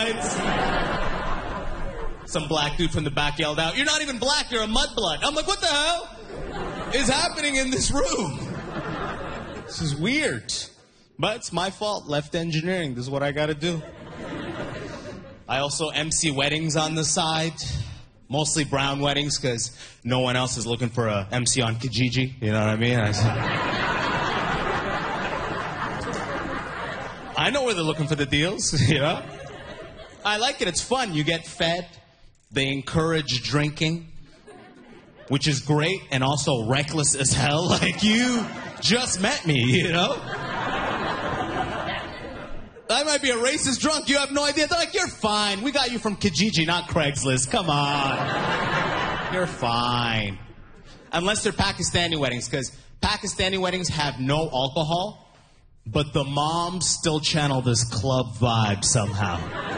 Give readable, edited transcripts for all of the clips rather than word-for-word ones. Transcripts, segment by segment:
right? Some black dude from the back yelled out, "You're not even black, you're a mudblood." I'm like, what the hell is happening in this room? This is weird. But it's my fault. Left engineering. This is what I gotta do. I also MC weddings on the side. Mostly brown weddings, because no one else is looking for a MC on Kijiji. You know what I mean? I know where they're looking for the deals, you know? I like it. It's fun. You get fed. They encourage drinking, which is great and also reckless as hell. Like, you just met me, you know? I might be a racist drunk. You have no idea. They're like, you're fine. We got you from Kijiji, not Craigslist. Come on. You're fine. Unless they're Pakistani weddings, because Pakistani weddings have no alcohol, but the moms still channel this club vibe somehow.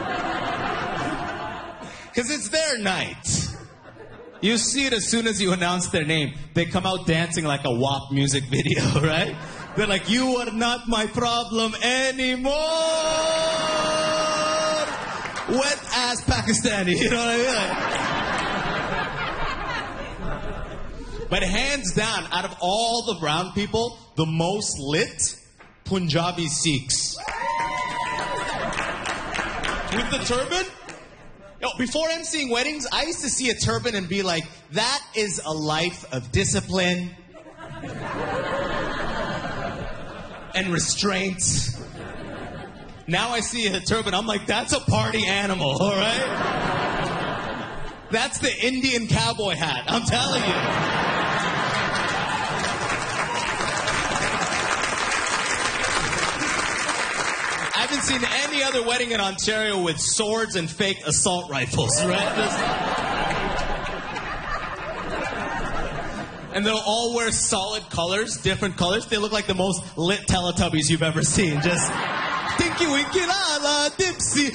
Because it's their night. You see it as soon as you announce their name. They come out dancing like a WAP music video, right? They're like, you are not my problem anymore. Wet ass Pakistani, you know what I mean? But hands down, out of all the brown people, the most lit, Punjabi Sikhs. With the turban? Yo, before emceeing weddings, I used to see a turban and be like, that is a life of discipline and restraint. Now I see a turban, I'm like, that's a party animal, all right? That's the Indian cowboy hat, I'm telling you. I haven't seen any other wedding in Ontario with swords and fake assault rifles, right? And they'll all wear solid colors, different colors. They look like the most lit Teletubbies you've ever seen. Just, Tinky Winky La La Dipsy.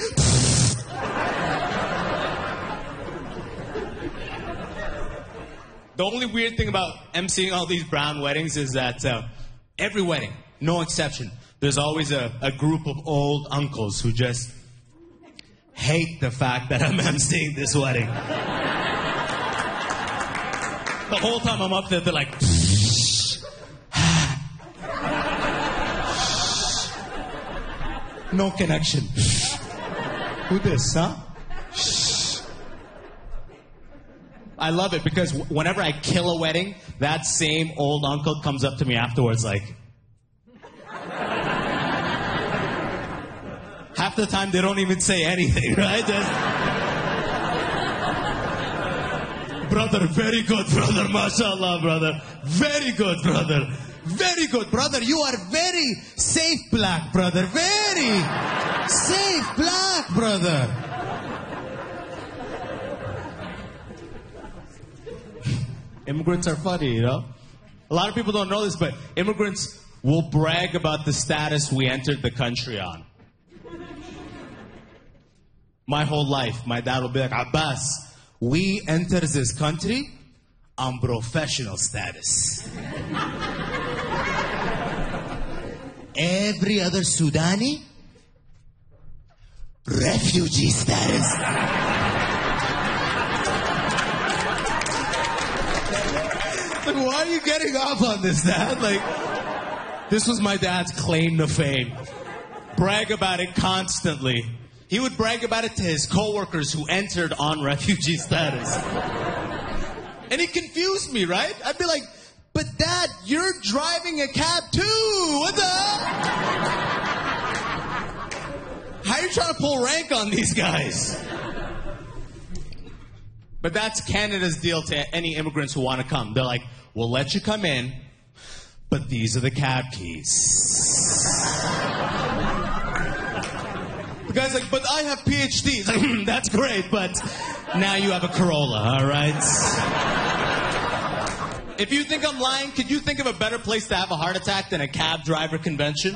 The only weird thing about emceeing all these brown weddings is that every wedding, no exception, there's always a group of old uncles who just hate the fact that I'm emceeing this wedding. The whole time I'm up there, they're like, no connection. Who this, huh? I love it because whenever I kill a wedding, that same old uncle comes up to me afterwards like, half the time they don't even say anything, right? Brother, very good, brother. MashaAllah, brother. Very good, brother. Very good, brother. You are very safe black, brother. Very safe black, brother. Immigrants are funny, you know? A lot of people don't know this, but immigrants will brag about the status we entered the country on. My whole life, my dad will be like, Abbas, we enter this country on professional status. Every other Sudani, refugee status. Like, why are you getting off on this, Dad? Like, this was my dad's claim to fame. Brag about it constantly. He would brag about it to his coworkers who entered on refugee status. And it confused me, right? I'd be like, but Dad, you're driving a cab too. What the hell? How are you trying to pull rank on these guys? But that's Canada's deal to any immigrants who want to come. They're like, we'll let you come in, but these are the cab keys. The guy's like, but I have PhDs. That's great, but now you have a Corolla, all right? If you think I'm lying, could you think of a better place to have a heart attack than a cab driver convention?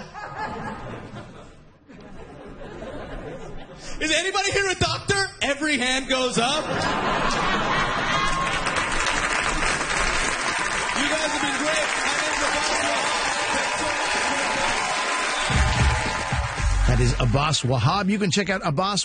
Is anybody here a doctor? Every hand goes up. You guys have been great. That is Abbas Wahab. You can check out Abbas